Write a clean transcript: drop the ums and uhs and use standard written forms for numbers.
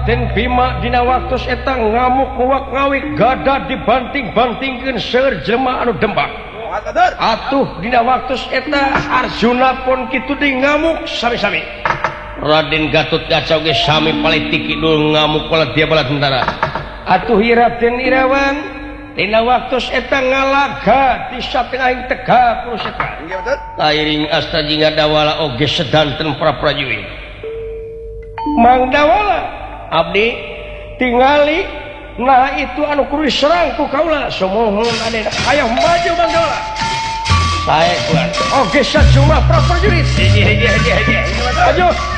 Raden Bima dina waktu eta ngamuk muak ngawi gada dibanting-bantingkeun seueur jelema anu dembak. Atuh dina waktu eta Arjuna pun kitu deui ngamuk sami-sami. Raden Gatotkaca ge sami paletik kidul ngamuk pala dia bala tentara. Atuh Raden Irawan dina waktu eta ngalaga di satengahing tegak ku eta. Tairing asta jingga dawala oge sedanten para prajurit. Mang Dawala abdi tingali nah itu anu kudu diserang ku kaula samohon ade hayang maju Mang Dawala sae kulan oge sajumlah prajurit maju